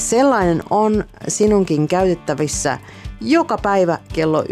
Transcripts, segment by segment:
Sellainen on sinunkin käytettävissä joka päivä kello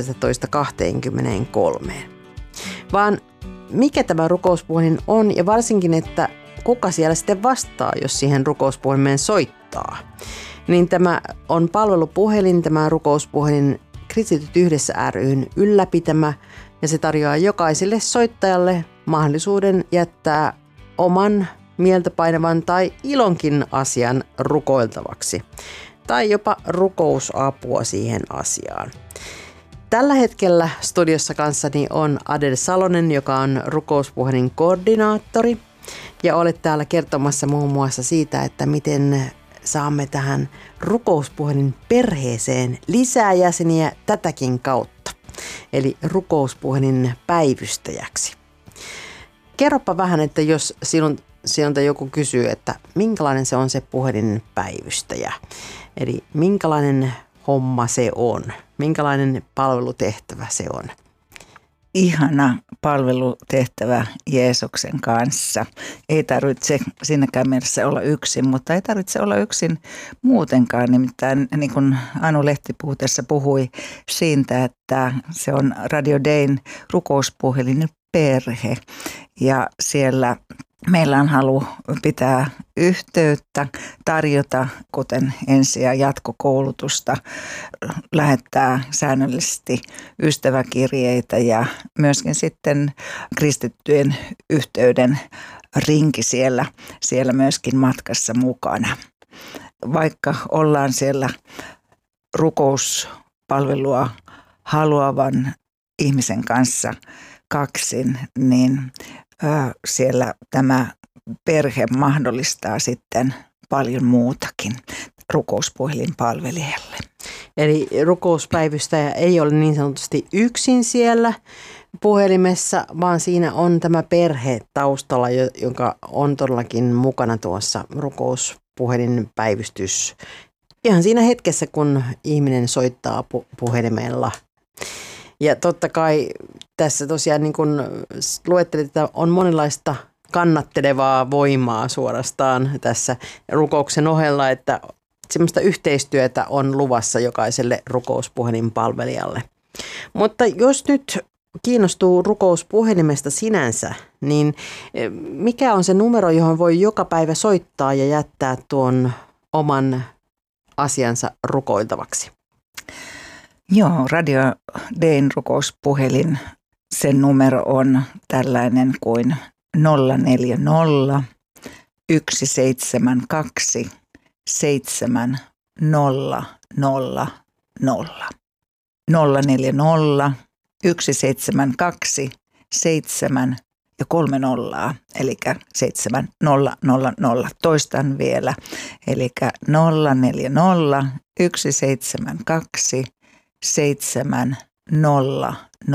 19.23. Vaan mikä tämä rukouspuhelin on ja varsinkin, että kuka siellä sitten vastaa, jos siihen rukouspuhelimeen soittaa. Niin tämä on palvelupuhelin, tämä rukouspuhelin Kristityt yhdessä ry:n ylläpitämä ja se tarjoaa jokaiselle soittajalle mahdollisuuden jättää oman mieltä painavan tai ilonkin asian rukoiltavaksi tai jopa rukousapua siihen asiaan. Tällä hetkellä studiossa kanssani on Adele Salonen, joka on rukouspuhelin koordinaattori ja olet täällä kertomassa muun muassa siitä, että miten saamme tähän rukouspuhelin perheeseen lisää jäseniä tätäkin kautta, eli rukouspuhelin päivystäjäksi. Kerropa vähän, että jos sinulta joku kysyy, että minkälainen se on se puhelin päivystäjä, eli minkälainen homma se on, minkälainen palvelutehtävä se on. Ihana palvelutehtävä Jeesuksen kanssa. Ei tarvitse siinäkään mielessä olla yksin, mutta ei tarvitse olla yksin muutenkaan. Nimittäin niin kuin Anu Lehtipuutessa puhui siitä, että se on Radio Dayn rukouspuhelin perhe ja siellä meillä on halu pitää yhteyttä, tarjota kuten ensi- ja jatkokoulutusta, lähettää säännöllisesti ystäväkirjeitä ja myöskin sitten kristittyjen yhteyden rinki siellä myöskin matkassa mukana. Vaikka ollaan siellä rukouspalvelua haluavan ihmisen kanssa kaksin, niin siellä tämä perhe mahdollistaa sitten paljon muutakin rukouspuhelin palvelijalle. Eli rukouspäivystäjä ei ole niin sanotusti yksin siellä puhelimessa, vaan siinä on tämä perhe taustalla, joka on todellakin mukana tuossa rukouspuhelin päivystys. Ihan siinä hetkessä, kun ihminen soittaa puhelimella. Ja totta kai tässä tosiaan niin kuin luettelit, että on monenlaista kannattelevaa voimaa suorastaan tässä rukouksen ohella, että semmoista yhteistyötä on luvassa jokaiselle rukouspuhelin palvelijalle. Mutta jos nyt kiinnostuu rukouspuhelimesta sinänsä, niin mikä on se numero, johon voi joka päivä soittaa ja jättää tuon oman asiansa rukoiltavaksi? Joo, Radio Dayn rukouspuhelin, sen numero on tällainen kuin 040 172 7000. 040 172 7 ja 3 nollaa, eli 7000. Toistan vielä, eli 040 172 7000.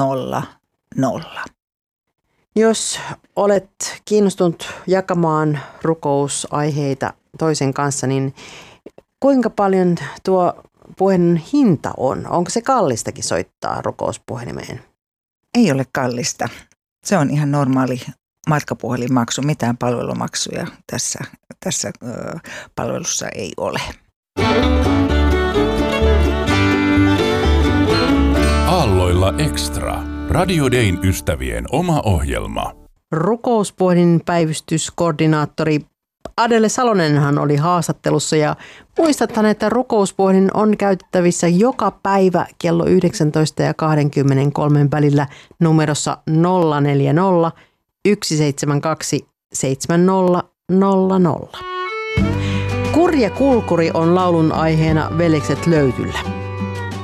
Jos olet kiinnostunut jakamaan rukousaiheita toisen kanssa, niin kuinka paljon tuo puhelin hinta on? Onko se kallistakin soittaa rukouspuhelimeen? Ei ole kallista. Se on ihan normaali matkapuhelinmaksu. Mitään palvelumaksuja tässä palvelussa ei ole. Aalloilla Extra. Radio Dayn ystävien oma ohjelma. Rukouspuhelin päivystyskoordinaattori Adele Salonenhan oli haastattelussa ja muistathan, että rukouspuhelin on käytettävissä joka päivä kello 19 ja 23 välillä numerossa 040 172 7000. Kurja kulkuri on laulun aiheena Veljekset löytyllä.